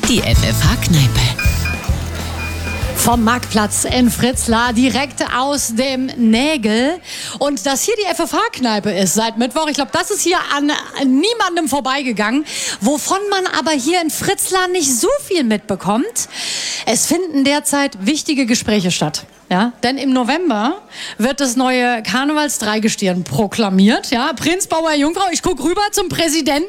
Die FFH-Kneipe. Vom Marktplatz in Fritzlar, direkt aus dem Nägel. Und dass hier die FFH-Kneipe ist seit Mittwoch, ich glaube, das ist hier an niemandem vorbeigegangen. Wovon man aber hier in Fritzlar nicht so viel mitbekommt. Es finden derzeit wichtige Gespräche statt. Ja, denn im November wird das neue Karnevals-Dreigestirn proklamiert. Ja, Prinz, Bauer, Jungfrau. Ich gucke rüber zum Präsidenten.